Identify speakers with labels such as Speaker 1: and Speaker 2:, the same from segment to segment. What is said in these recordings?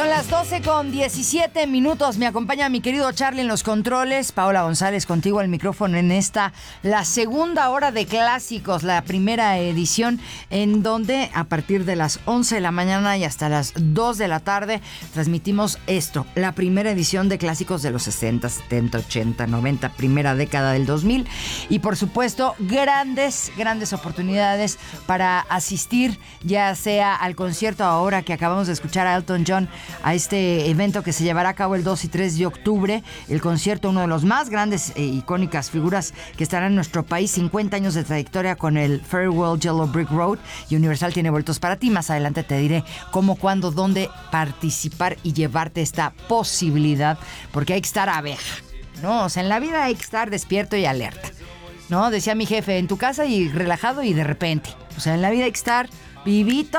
Speaker 1: Son las 12:17. Me acompaña mi querido Charlie en los controles. Paola González contigo al micrófono en la segunda hora de clásicos, la primera edición, en donde a partir de las 11 de la mañana y hasta las 2 de la tarde transmitimos la primera edición de clásicos de los 60, 70, 80, 90, primera década del 2000. Y por supuesto, grandes oportunidades para asistir, ya sea al concierto ahora que acabamos de escuchar a Elton John, a este evento que se llevará a cabo el 2 y 3 de octubre, el concierto, uno de los más grandes e icónicas figuras que estará en nuestro país, 50 años de trayectoria con el Farewell Yellow Brick Road, y Universal tiene boletos para ti. Más adelante te diré cómo, cuándo, dónde participar y llevarte esta posibilidad, porque hay que estar abeja, ¿no? O sea, en la vida hay que estar despierto y alerta, ¿no? Decía mi jefe, en tu casa y relajado y de repente. O sea, en la vida hay que estar vivito,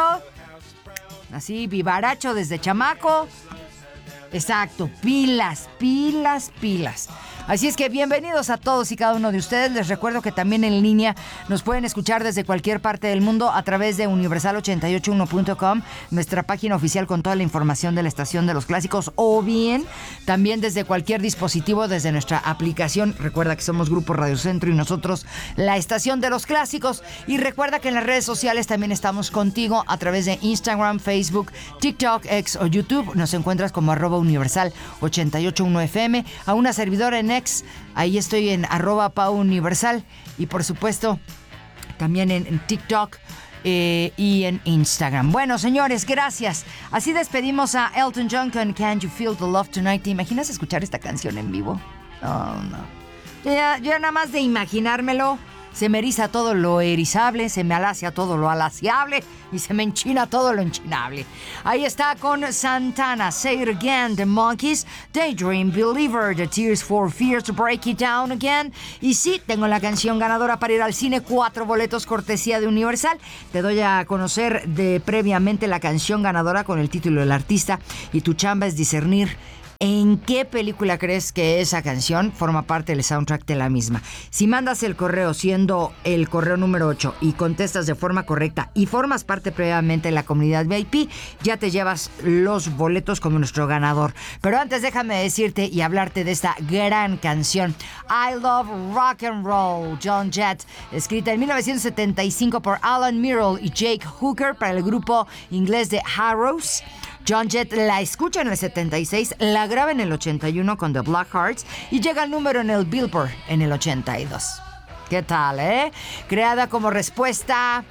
Speaker 1: así, vivaracho desde chamaco. Exacto, pilas. Así es que bienvenidos a todos y cada uno de ustedes. Les recuerdo que también en línea nos pueden escuchar desde cualquier parte del mundo a través de universal881.com, nuestra página oficial con toda la información de la estación de los clásicos, o bien también desde cualquier dispositivo, desde nuestra aplicación. Recuerda que somos Grupo Radio Centro y nosotros la estación de los clásicos. Y recuerda que en las redes sociales también estamos contigo a través de Instagram, Facebook, TikTok, X o YouTube. Nos encuentras como @universal881fm. A una servidora en X, ahí estoy en @PauUniversal, y por supuesto también en TikTok y en Instagram. Bueno, señores, gracias. Así despedimos a Elton John con Can You Feel the Love Tonight. ¿Te imaginas escuchar esta canción en vivo? No. Yo nada más de imaginármelo, se me eriza todo lo erizable, se me alacia todo lo alaciable y se me enchina todo lo enchinable. Ahí está con Santana, Say It Again, The Monkees, Daydream, Believer, The Tears for Fears, Break It Down Again. Y sí, tengo la canción ganadora para ir al cine, 4 boletos cortesía de Universal. Te doy a conocer previamente la canción ganadora con el título del artista, y tu chamba es discernir ¿en qué película crees que esa canción forma parte del soundtrack de la misma? Si mandas el correo siendo el correo número 8 y contestas de forma correcta y formas parte previamente de la comunidad VIP, ya te llevas los boletos como nuestro ganador. Pero antes déjame decirte y hablarte de esta gran canción, I Love Rock and Roll, John Jett, escrita en 1975 por Alan Merrill y Jake Hooker para el grupo inglés de Harrows. John Jett la escucha en el 76, la graba en el 81 con The Blackhearts y llega al número en el Billboard en el 82. ¿Qué tal, Creada como respuesta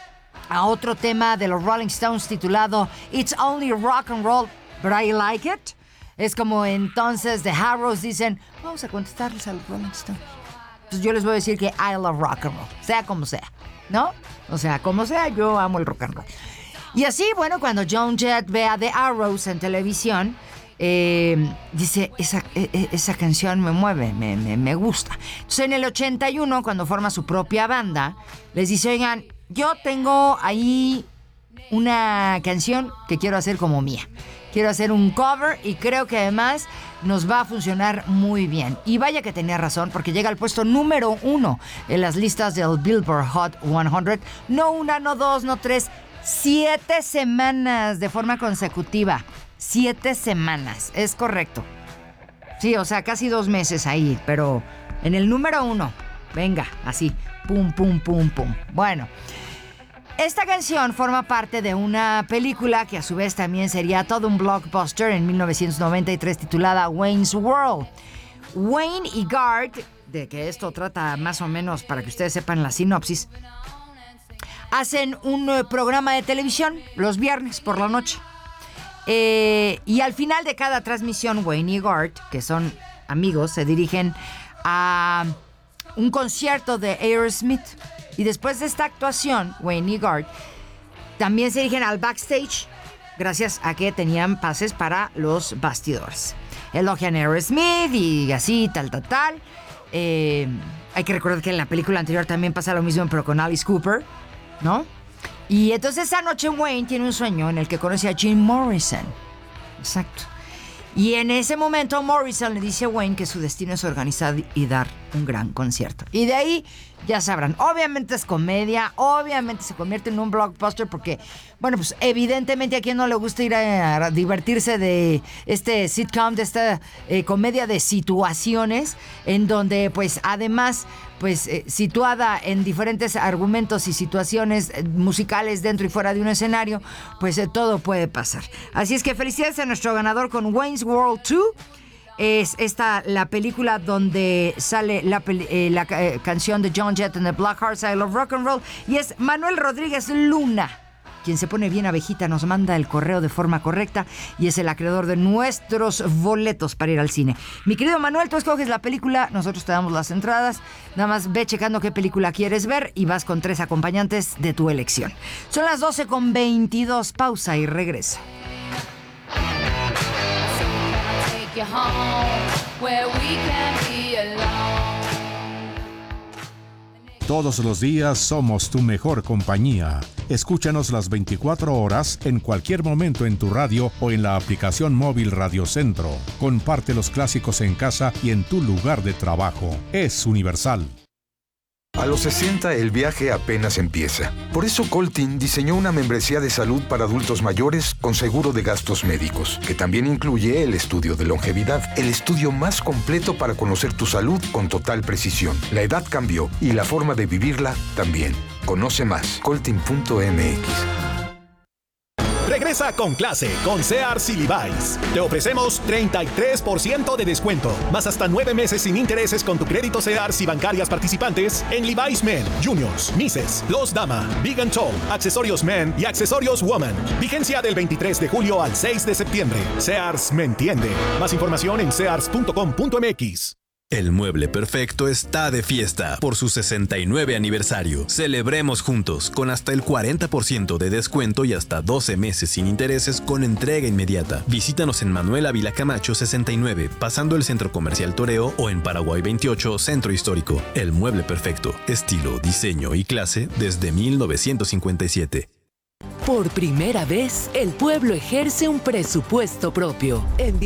Speaker 1: a otro tema de los Rolling Stones titulado It's Only Rock and Roll, But I Like It. Es como entonces The Harrows dicen, vamos a contestarles a los Rolling Stones. Entonces yo les voy a decir que I love rock and roll, sea como sea, ¿no? O sea, como sea, yo amo el rock and roll. Y así, bueno, cuando John Jett ve a The Arrows en televisión, dice, esa canción me mueve, me gusta. Entonces en el 81, cuando forma su propia banda, les dice, oigan, yo tengo ahí una canción que quiero hacer como mía. Quiero hacer un cover y creo que además nos va a funcionar muy bien. Y vaya que tenía razón, porque llega al puesto número 1 en las listas del Billboard Hot 100. No una, no dos, no tres, 7 semanas de forma consecutiva. 7 semanas, es correcto. Sí, o sea, casi 2 meses ahí, pero en el número 1. Venga, así, pum, pum, pum, pum. Bueno, esta canción forma parte de una película que a su vez también sería todo un blockbuster en 1993 titulada Wayne's World. Wayne y Garth, de que esto trata más o menos para que ustedes sepan la sinopsis, hacen un programa de televisión los viernes por la noche. Y al final de cada transmisión, Wayne y Garth, que son amigos, se dirigen a un concierto de Aerosmith. Y después de esta actuación, Wayne y Garth también se dirigen al backstage, gracias a que tenían pases para los bastidores. Elogian a Aerosmith y así, tal. Hay que recordar que en la película anterior también pasa lo mismo, pero con Alice Cooper, ¿no? Y entonces esa noche Wayne tiene un sueño en el que conoce a Jim Morrison. Exacto. Y en ese momento Morrison le dice a Wayne que su destino es organizar y dar un gran concierto. Y de ahí, ya sabrán, obviamente es comedia, obviamente se convierte en un blockbuster porque, bueno, pues evidentemente a quien no le gusta ir a divertirse de este sitcom, de esta comedia de situaciones, en donde pues además, pues situada en diferentes argumentos y situaciones musicales dentro y fuera de un escenario, pues todo puede pasar. Así es que felicidades a nuestro ganador con Wayne's World 2. Es esta la película donde sale la canción de John Jett and the Blackhearts, I Love Rock and Roll, y es Manuel Rodríguez Luna quien se pone bien abejita, nos manda el correo de forma correcta y es el acreedor de nuestros boletos para ir al cine. Mi querido Manuel, tú escoges la película, nosotros te damos las entradas, nada más ve checando qué película quieres ver y vas con 3 acompañantes de tu elección. Son las 12:22, pausa y regresa.
Speaker 2: Todos los días somos tu mejor compañía. Escúchanos las 24 horas en cualquier momento en tu radio o en la aplicación móvil Radio Centro. Comparte los clásicos en casa y en tu lugar de trabajo. Es universal.
Speaker 3: A los 60 el viaje apenas empieza. Por eso Coltin diseñó una membresía de salud para adultos mayores con seguro de gastos médicos, que también incluye el estudio de longevidad, el estudio más completo para conocer tu salud con total precisión. La edad cambió y la forma de vivirla también. Conoce más, coltin.mx.
Speaker 4: Regresa con clase con Sears y Levi's. Te ofrecemos 33% de descuento, más hasta 9 meses sin intereses con tu crédito Sears y bancarias participantes en Levi's Men, Juniors, Misses, Los Dama, Big and Tall, accesorios Men y accesorios Woman. Vigencia del 23 de julio al 6 de septiembre. Sears me entiende. Más información en sears.com.mx.
Speaker 5: El Mueble Perfecto está de fiesta por su 69 aniversario. Celebremos juntos con hasta el 40% de descuento y hasta 12 meses sin intereses con entrega inmediata. Visítanos en Manuel Ávila Camacho 69, pasando el Centro Comercial Toreo, o en Paraguay 28, Centro Histórico. El Mueble Perfecto, estilo, diseño y clase desde 1957.
Speaker 6: Por primera vez, el pueblo ejerce un presupuesto propio. En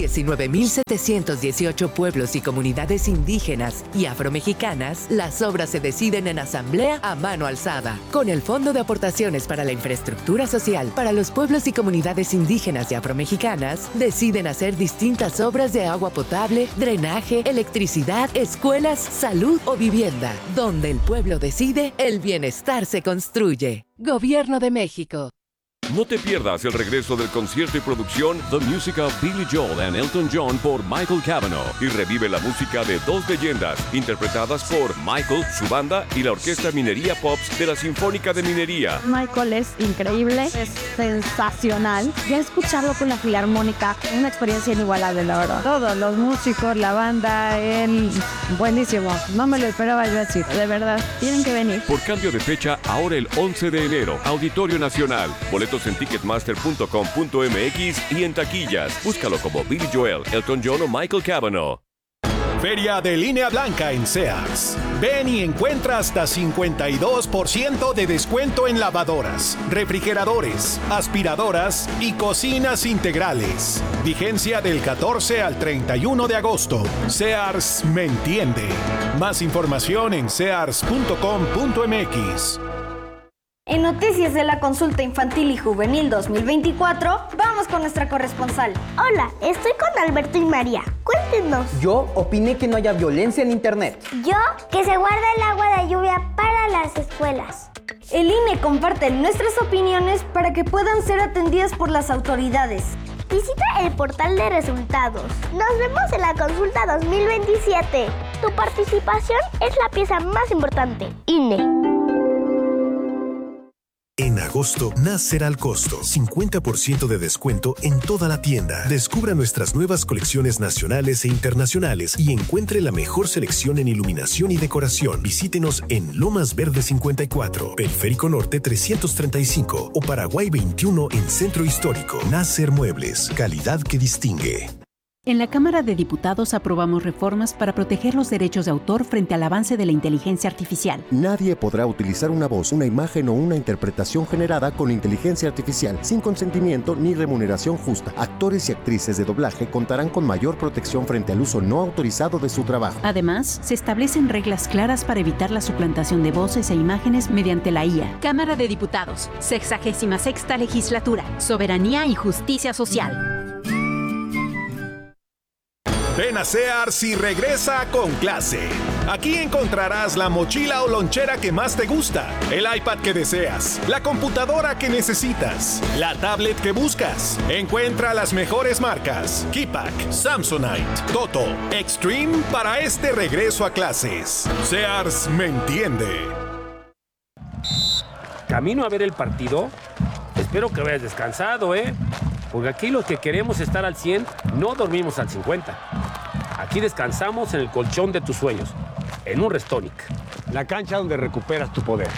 Speaker 6: 19.718 pueblos y comunidades indígenas y afromexicanas, las obras se deciden en asamblea a mano alzada. Con el Fondo de Aportaciones para la Infraestructura Social para los pueblos y comunidades indígenas y afromexicanas, deciden hacer distintas obras de agua potable, drenaje, electricidad, escuelas, salud o vivienda. Donde el pueblo decide, el bienestar se construye. Gobierno de México.
Speaker 7: No te pierdas el regreso del concierto y producción The Music of Billy Joel and Elton John por Michael Cavanaugh y revive la música de dos leyendas interpretadas por Michael, su banda y la Orquesta Minería Pops de la Sinfónica de Minería.
Speaker 8: Michael es increíble, es sensacional. Ya escucharlo con la Filarmónica, una experiencia inigualable, la verdad. Todos los músicos, la banda, él, buenísimo. No me lo esperaba yo así, de verdad. Tienen que venir.
Speaker 7: Por cambio de fecha, ahora el 11 de enero, Auditorio Nacional. Boletos en ticketmaster.com.mx y en taquillas. Búscalo como Billy Joel, Elton John o Michael Cavanaugh.
Speaker 4: Feria de Línea Blanca en Sears. Ven y encuentra hasta 52% de descuento en lavadoras, refrigeradores, aspiradoras y cocinas integrales. Vigencia del 14 al 31 de agosto. Sears me entiende. Más información en sears.com.mx.
Speaker 9: En Noticias de la Consulta Infantil y Juvenil 2024, vamos con nuestra corresponsal.
Speaker 10: Hola, estoy con Alberto y María. Cuéntenos.
Speaker 11: Yo opiné que no haya violencia en internet.
Speaker 10: Yo, que se guarda el agua de lluvia para las escuelas.
Speaker 9: El INE comparte nuestras opiniones para que puedan ser atendidas por las autoridades.
Speaker 10: Visita el portal de resultados. Nos vemos en la consulta 2027. Tu participación es la pieza más importante. INE.
Speaker 12: En agosto, nacerá al costo. 50% de descuento en toda la tienda. Descubra nuestras nuevas colecciones nacionales e internacionales y encuentre la mejor selección en iluminación y decoración. Visítenos en Lomas Verde 54, Periférico Norte 335 o Paraguay 21 en Centro Histórico. Nacer Muebles, calidad que distingue.
Speaker 13: En la Cámara de Diputados aprobamos reformas para proteger los derechos de autor frente al avance de la inteligencia artificial.
Speaker 14: Nadie podrá utilizar una voz, una imagen o una interpretación generada con inteligencia artificial sin consentimiento ni remuneración justa. Actores y actrices de doblaje contarán con mayor protección frente al uso no autorizado de su trabajo.
Speaker 13: Además, se establecen reglas claras para evitar la suplantación de voces e imágenes mediante la IA.
Speaker 15: Cámara de Diputados, 66ª Legislatura, Soberanía y Justicia Social.
Speaker 4: Ven a Sears y regresa con clase. Aquí encontrarás la mochila o lonchera que más te gusta, el iPad que deseas, la computadora que necesitas, la tablet que buscas. Encuentra las mejores marcas: Keypack, Samsonite, Toto, Extreme para este regreso a clases. Sears me entiende.
Speaker 16: Camino a ver el partido. Espero que vayas descansado, porque aquí los que queremos estar al 100 no dormimos al 50. Aquí descansamos en el colchón de tus sueños, en un Restonic. La cancha donde recuperas tu poder.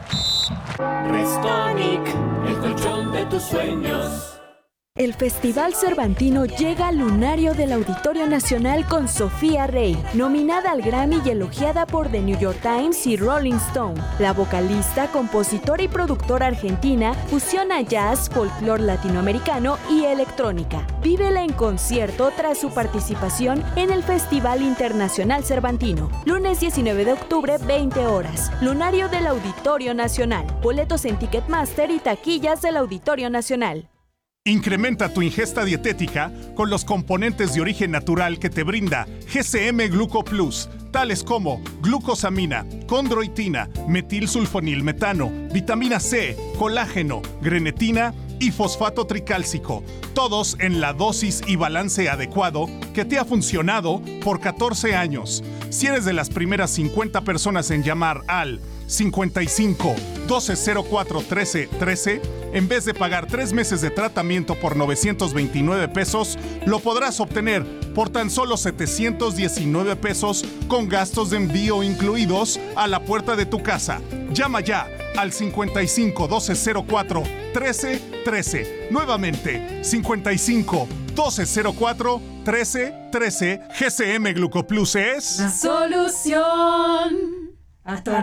Speaker 17: Restonic, el colchón de tus sueños.
Speaker 18: El Festival Cervantino llega al lunario del Auditorio Nacional con Sofía Rey, nominada al Grammy y elogiada por The New York Times y Rolling Stone. La vocalista, compositora y productora argentina fusiona jazz, folclore latinoamericano y electrónica. Vívela en concierto tras su participación en el Festival Internacional Cervantino. Lunes 19 de octubre, 20 horas. Lunario del Auditorio Nacional. Boletos en Ticketmaster y taquillas del Auditorio Nacional.
Speaker 19: Incrementa tu ingesta dietética con los componentes de origen natural que te brinda GCM Gluco Plus, tales como glucosamina, condroitina, metilsulfonilmetano, vitamina C, colágeno, grenetina y fosfato tricálcico, todos en la dosis y balance adecuado que te ha funcionado por 14 años. Si eres de las primeras 50 personas en llamar al 55 1204 13 13, en vez de pagar 3 meses de tratamiento por 929 pesos, lo podrás obtener por tan solo 719 pesos con gastos de envío incluidos a la puerta de tu casa. Llama ya al 55 1204 13 13. Nuevamente, 55 1204 13 13. GCM Glucoplus es
Speaker 17: la solución a tu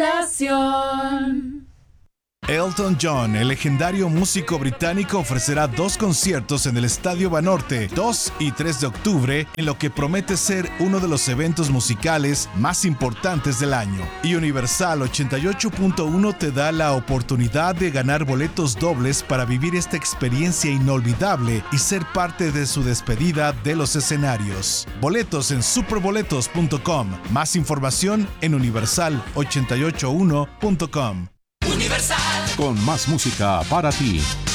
Speaker 17: articulación.
Speaker 20: Elton John, el legendario músico británico, ofrecerá 2 conciertos en el Estadio Banorte, 2 y 3 de octubre, en lo que promete ser uno de los eventos musicales más importantes del año. Y Universal 88.1 te da la oportunidad de ganar boletos dobles para vivir esta experiencia inolvidable y ser parte de su despedida de los escenarios. Boletos en superboletos.com. Más información en universal881.com.
Speaker 2: Con más música para ti.